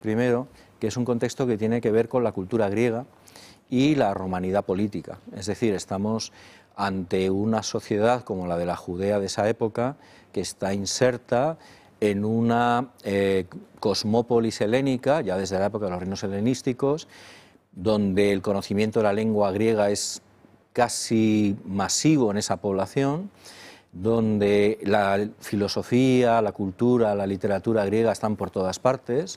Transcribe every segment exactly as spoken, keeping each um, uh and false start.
Primero, que es un contexto que tiene que ver con la cultura griega y la romanidad política. Es decir, estamos ante una sociedad como la de la Judea de esa época, que está inserta en una eh, cosmópolis helénica, ya desde la época de los reinos helenísticos, donde el conocimiento de la lengua griega es casi masivo en esa población, donde la filosofía, la cultura, la literatura griega están por todas partes,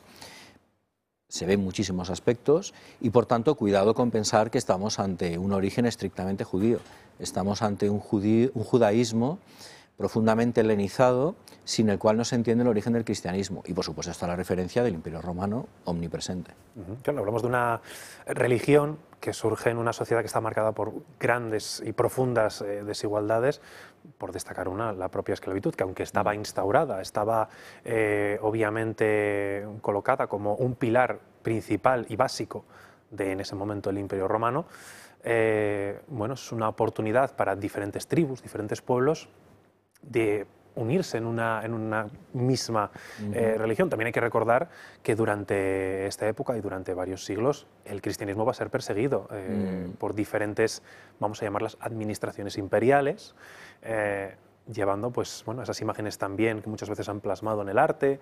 se ven muchísimos aspectos y, por tanto, cuidado con pensar que estamos ante un origen estrictamente judío. Estamos ante un, judío, un judaísmo profundamente helenizado, sin el cual no se entiende el origen del cristianismo. Y, por supuesto, está la referencia del Imperio Romano omnipresente. Uh-huh. Claro, hablamos de una religión que surge en una sociedad que está marcada por grandes y profundas eh, desigualdades, por destacar una, la propia esclavitud, que aunque estaba instaurada, estaba eh, obviamente colocada como un pilar principal y básico de, en ese momento, el Imperio Romano, eh, bueno, es una oportunidad para diferentes tribus, diferentes pueblos, de unirse en una, en una misma eh, uh-huh. religión. También hay que recordar que durante esta época y durante varios siglos el cristianismo va a ser perseguido eh, uh-huh. por diferentes, vamos a llamarlas, administraciones imperiales, eh, llevando pues, bueno, esas imágenes también que muchas veces han plasmado en el arte,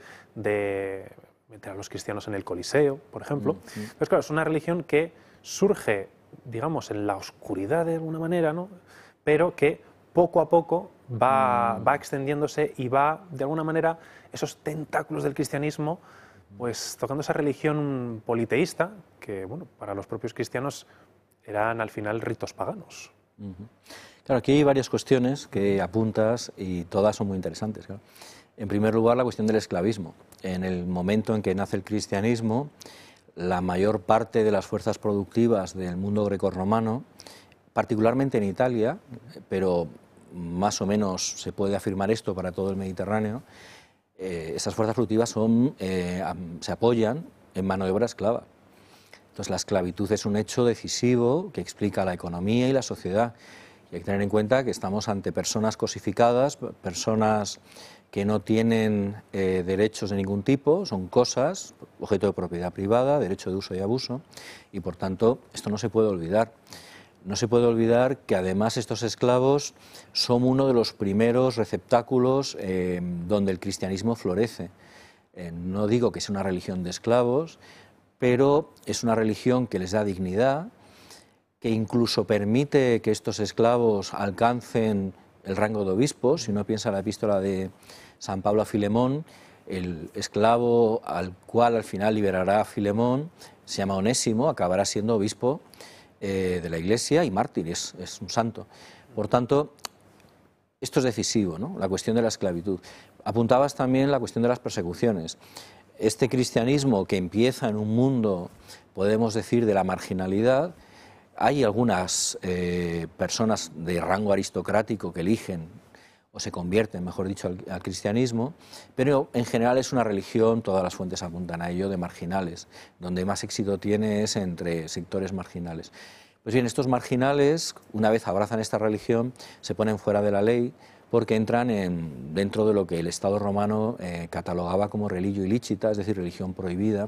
de meter a los cristianos en el Coliseo, por ejemplo. Uh-huh. Entonces, claro, es una religión que surge, digamos, en la oscuridad de alguna manera, ¿no? Pero que poco a poco va, va extendiéndose y va, de alguna manera, esos tentáculos del cristianismo, pues tocando esa religión politeísta, que, bueno, para los propios cristianos eran al final ritos paganos. Uh-huh. Claro, aquí hay varias cuestiones que apuntas y todas son muy interesantes. Claro. En primer lugar, la cuestión del esclavismo. En el momento en que nace el cristianismo, la mayor parte de las fuerzas productivas del mundo grecorromano, particularmente en Italia, pero más o menos se puede afirmar esto para todo el Mediterráneo, eh, esas fuerzas productivas son, eh, se apoyan en mano de obra esclava. Entonces la esclavitud es un hecho decisivo que explica la economía y la sociedad. Y hay que tener en cuenta que estamos ante personas cosificadas, personas que no tienen eh, derechos de ningún tipo, son cosas, objeto de propiedad privada, derecho de uso y abuso, y por tanto esto no se puede olvidar. No se puede olvidar que además estos esclavos son uno de los primeros receptáculos eh, donde el cristianismo florece. Eh, no digo que sea una religión de esclavos, pero es una religión que les da dignidad, que incluso permite que estos esclavos alcancen el rango de obispos. Si uno piensa en la epístola de San Pablo a Filemón, el esclavo al cual al final liberará a Filemón se llama Onésimo, acabará siendo obispo Eh, de la Iglesia y mártir, es, es un santo. Por tanto, esto es decisivo, ¿no? La cuestión de la esclavitud. Apuntabas también la cuestión de las persecuciones. Este cristianismo que empieza en un mundo, podemos decir, de la marginalidad, hay algunas eh, personas de rango aristocrático que eligen o se convierten, mejor dicho, al, al cristianismo, pero en general es una religión, todas las fuentes apuntan a ello, de marginales, donde más éxito tiene es entre sectores marginales. Pues bien, estos marginales, una vez abrazan esta religión, se ponen fuera de la ley porque entran en, dentro de lo que el Estado romano eh, catalogaba como religio ilícita, es decir, religión prohibida.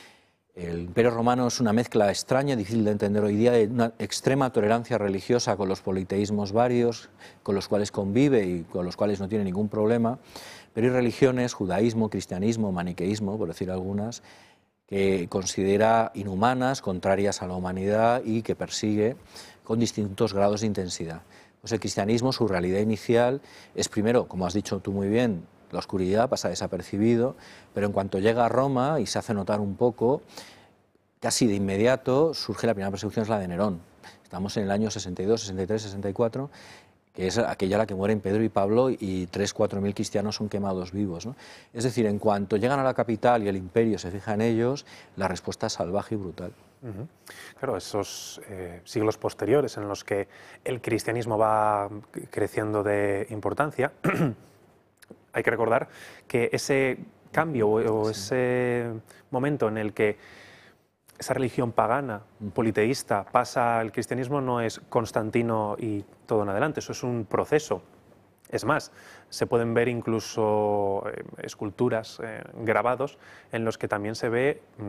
El Imperio Romano es una mezcla extraña, difícil de entender hoy día, de una extrema tolerancia religiosa con los politeísmos varios, con los cuales convive y con los cuales no tiene ningún problema, pero hay religiones, judaísmo, cristianismo, maniqueísmo, por decir algunas, que considera inhumanas, contrarias a la humanidad y que persigue con distintos grados de intensidad. Pues el cristianismo, su realidad inicial es primero, como has dicho tú muy bien, la oscuridad, pasa desapercibido, pero en cuanto llega a Roma y se hace notar un poco, casi de inmediato surge la primera persecución, es la de Nerón. Estamos en el año sesenta y dos, sesenta y tres, sesenta y cuatro, que es aquella la que mueren Pedro y Pablo y tres, cuatro mil cristianos son quemados vivos, ¿no? Es decir, en cuanto llegan a la capital y el imperio se fija en ellos, la respuesta es salvaje y brutal. Uh-huh. Claro, esos eh, siglos posteriores en los que el cristianismo va creciendo de importancia, hay que recordar que ese cambio o ese momento en el que esa religión pagana, politeísta, pasa al cristianismo no es Constantino y todo en adelante, eso es un proceso. Es más, se pueden ver incluso eh, esculturas, eh, grabados, en los que también se ve